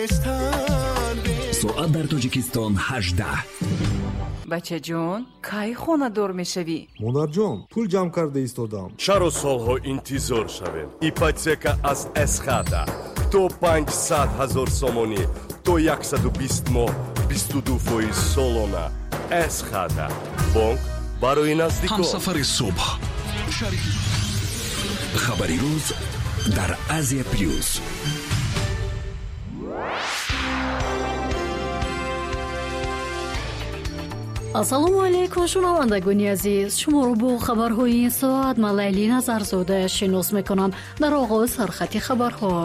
ساعت در تاجیکستان 18. بچه جون کی خونه دور میشوی؟ مادر جان پول جمع کرده ایستادم. چرا سالها انتظار شویم؟ ایپاتека از اسخادا تو 500,000 сомони то 120 моҳ 22% солона. اسخادا бонк барои наздикон. ҳамсафари субҳ. хабари рӯз дар Азия плюс. ассалому алайкум шунавандагони азиз, шуморо бо хабарҳои ин соат ман Лайли Назарзода шинос мекунам. дар оғоз сархати хабарҳо.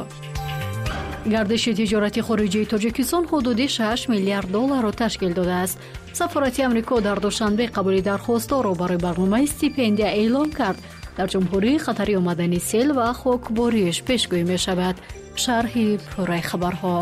гардиши тиҷорати хориҷии Тоҷикистон ҳудуди 6 миллиард долларро ташкил додааст. сафорати Амрико дар душанбе қабули дархостҳоро барои барномаи стипендия эълон кард. дар ҷумҳурӣ хатари омадани сел ва хокбориш пешгӯӣ мешавад. шарҳи пурраи хабарҳо.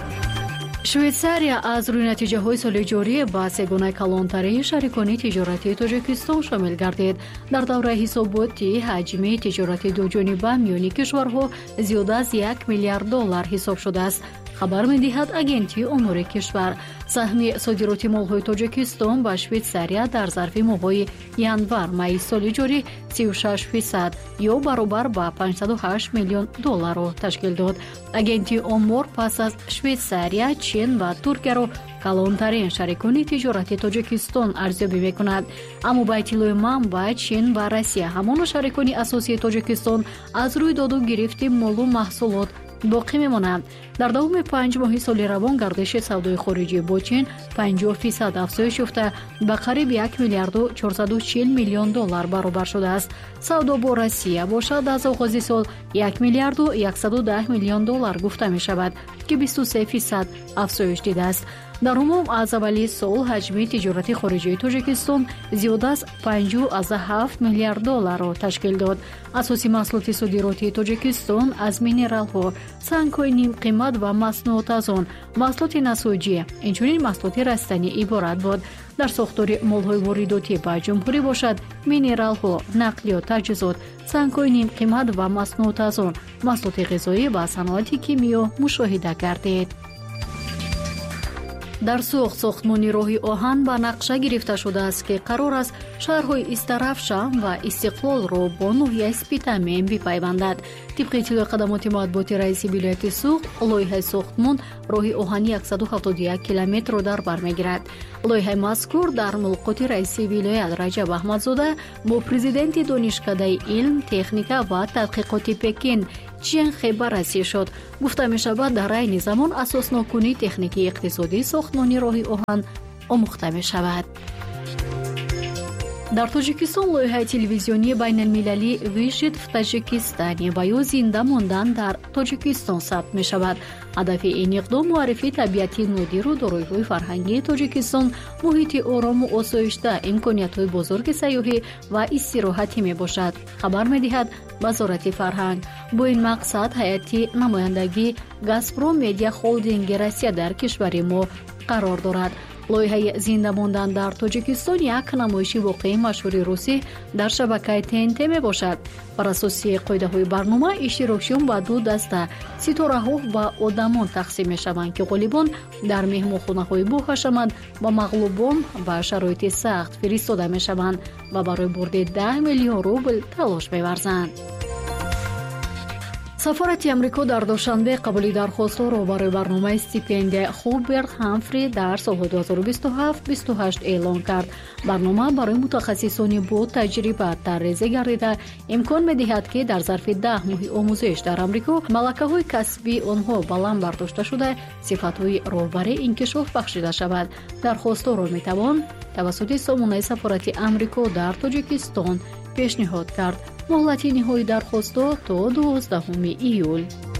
швейтсария аз рӯи натиҷаҳои соли ҷорӣ ба сегуна калонтарии шарикони тиҷоратии Тоҷикистон шомил гардид. дар давраи ҳисоботӣ ҳаҷми тиҷорати дуҷониба миёни кишварҳо зиёда аз 1 миллиард доллар ҳисоб шудааст. хабар медиҳад агентии омури кишвар. саҳми содироти молҳои Тоҷикистон ба Швейтсария дар зарфи моҳҳои январ-майи соли ҷорӣ 36% ё баробар ба 508 миллион долларро ташкил дод. агентии омур пас аз Швейтсария, Чин ва Туркияро калонтарин шарикони тиҷорати Тоҷикистон арзёбӣ мекунад. аммо ба иттилои манбаъ, Чин ва Россия ҳамон шарикони асосии Тоҷикистон аз рӯи доду гирифти молу маҳсулот боқӣ мемонанд. дар давоми 5 моҳи соли равон гардиши савдои хориҷӣ бо Чин 50% афзоиш ёфта ба қариб 1 миллиарду 440 миллион доллар баробар шудааст. савдо бо Россия бошад аз оғози сол 1 миллиарду 110 миллион доллар гуфта мешавад, ки 23% афзоиш дидааст. дар умум аз аввали сол ҳаҷми тиҷорати хориҷии Тоҷикистон зиёда аз 5.7 миллиард долларро ташкил дод. асоси маҳсулоти содиротии Тоҷикистон аз минералҳо, сангҳои нимқимат ва маснуот аз он, маҳсулоти насоҷӣ, инчунин маҳсулоти растанӣ иборат буд. дар сохтори молҳои воридотӣ ба ҷумҳурӣ бошад минералҳо, нақлиёт, таҷҳизот, сангҳои нимқимат ва маснуот аз он, маҳсулоти ғизоӣ ва саноати кимиё мушоҳида гардид. дар сохтмони роҳи оҳан ба нақша гирифта шудааст, ки қарор аст шаҳрҳои Истарафшан ва Истиқлолро бо ноҳияи Спитамен бипайвандад. тибқи иттилои қадамоти матбуоти раиси вилояти Суғд, лоиҳаи сохтмон роҳи оҳани 171 километрро дар бар мегирад. лоиҳаи мазкур дар мулоқоти раиси вилоят Раҷаб Аҳмадзода бо президенти донишкадаи илм, техника ва тадқиқоти Пекин Чен Хэ баррасӣ шуд. гуфта мешавад дар айни замон асоснокунии техникии иқтисодии сохтмони роҳи оҳан омӯхта мешавад. дар Тоҷикистон лоиҳаи телевизионии байналмилалӣ «Вижит в Таҷикистане» ва ё «Зинда мондан дар Тоҷикистон» сабт мешавад. ҳадафи ин иқдом муаррифии табиати нодиру дороиҳои фарҳангии Тоҷикистон, муҳити орому осоишта, имкониятҳои бузурги сайёҳӣ ва истироҳатӣ мебошад. хабар медиҳад вазорати фарҳанг. бо ин мақсад ҳайати намояндагии «Газпром Медиа Холдинги Россия» дар кишвари мо қарор дорад. лоиҳаи «Зинда мондан дар Тоҷикистон» як намоиши воқеи машҳури русӣ дар шабакаи ТНТ мебошад. бар асоси қоидаҳои барнома иштирокчиён ба ду даста ситораҳо ва одамон тақсим мешаванд, ки ғолибон дар меҳмонхонаҳои боҳашаманд ва мағлубон ба шароити сахт фиристода мешаванд ва барои бурди 10 миллион рубл талош меварзанд. сафорати Амрико дар душанбе қабули дархостҳоро барои барномаи стипендия Хуберт Хамфри дар солҳои 2027-28 эълон кард. барнома барои мутахассисони бо таҷриба таррезӣ гардида имкон медиҳад, ки дар зарфи 10 моҳи омӯзиш дар Амрико малакаҳои касбии онҳо баланд бардошта шуда сифатҳои роҳбарӣ инкишоф бахшида шавад. дархостҳоро метавон тавассути сомонаи сафорати Амрико дар Тоҷикистон пешниҳод кард. моҳлати ниҳои дархостҳо то 12 июл.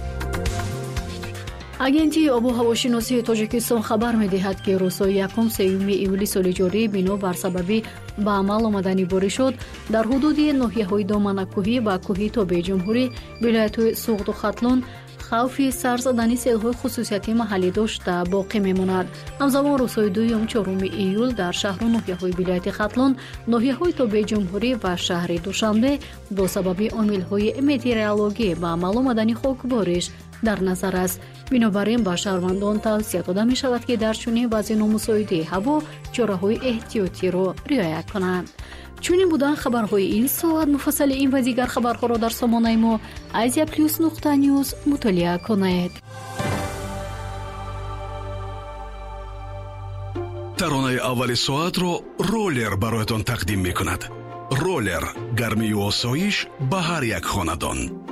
агентии обу ҳавошиносии Тоҷикистон хабар медиҳад, ки рӯзҳои 1-3 июли соли ҷорӣ бино бар сабаби ба амал омадани боришот дар ҳудуди ноҳияҳои Доманакӯҳӣ ва кӯҳи Тоби Ҷумҳурӣ, вилоятҳои Суғду Хатлон, خوفی سر زدن سیل‌های خصوصیتی محلی داشته باقی میماند. همزمان روزهای 2 و 4 ایول در شهر و ناحیه‌های ولایت ختلان، ناحیه‌های تابع جمهوری و شهر دوشنبه با سبب عامل‌های متئورولوژی و معلومدنی خاکبارش در نظر است. بنابراین به شهروندان توصیه داده می شود که در چنین وضع نامساعد هوا چاره‌های احتیاطی را رعایت کنند. چنین بودن خبرهای این ساعت. مفصل این و دیگر خبرها را در سامانه ما asia+.news مطالعه کنید. таронаи аввали соатро роллер бароятон тақдим мекунад. роллер гармию осоиш ба ҳар як хонадон.